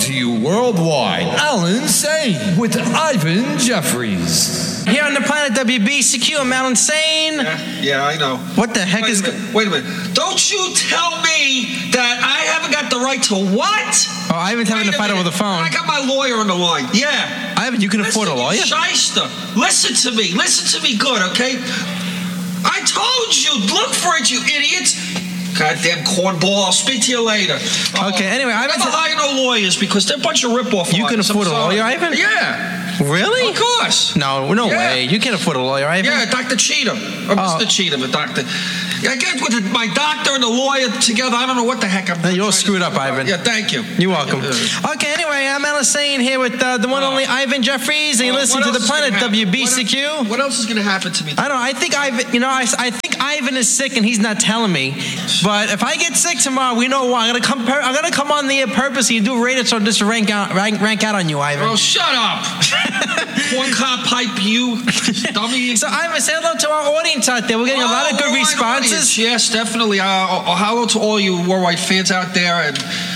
to you worldwide, Alan Sane with Ivan Jeffries. Here on the planet WBCQ, I'm Alan Sane. Yeah, I know. What the heck Wait a minute. Don't you tell me that I haven't got the right to what? Oh, Ivan's having to fight over the phone. I got my lawyer on the line. Yeah. Ivan, you can afford a lawyer? Shyster. Listen to me good, okay? I told you, look for it, you idiots. Goddamn cornball, I'll speak to you later. Okay, anyway, I never hire no lawyers because they're a bunch of rip-off You can afford a lawyer, Ivan? Yeah. Really? Of course. No way. You can't afford a lawyer, Ivan. Yeah, Dr. Cheatham. Or Mr. Cheatham, a doctor. I get with my doctor and the lawyer together. I don't know what the heck I'm doing. You're all screwed up, Ivan. Yeah, thank you. You're welcome. Okay, anyway, I'm Alan Sane here with the one only Ivan Jeffries, and you listen to the Planet WBCQ. What else is going to happen to me? I don't know. I think Ivan is sick and he's not telling me. But if I get sick tomorrow, we know why. I'm gonna come on the air purposely and do radio so just to rank out on you, Ivan. Oh, shut up. Corn cob pipe, you dummy. So Ivan, say hello to our audience out there. We're getting a lot of good responses. Audience. Yes, definitely. Hello to all you worldwide fans out there, and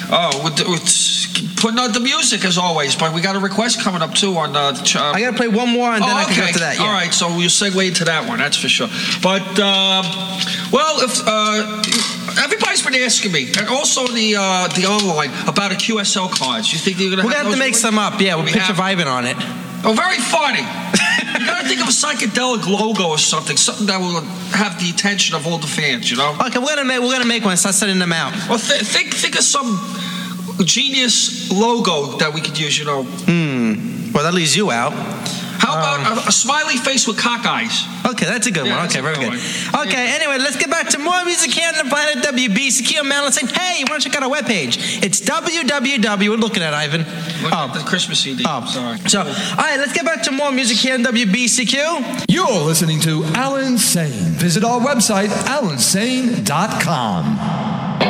putting out the music as always. But we got a request coming up too on. I gotta play one more, and then I can go to that. Yeah. All right, so we'll segue into that one. That's for sure. But if everybody's been asking me, and also the online about a QSL cards. You think they're gonna? We're gonna have to make some up. Yeah, with a picture of Ivan on it. Oh, very funny. You gotta think of a psychedelic logo or something that will have the attention of all the fans. You know. Okay, we're gonna make one. Start sending them out. Well, think of some genius logo that we could use. You know. Well, that leaves you out. How about a smiley face with cock eyes? Okay, that's a good one. Okay, very good. Okay, anyway, let's get back to more music here on the planet WBCQ. I'm Alan saying, hey, you want to check out our webpage? It's www. We're looking at Ivan. Look at the Christmas CD. Oh, sorry. So, all right, let's get back to more music here on WBCQ. You're listening to Alan Sane. Visit our website, alansane.com.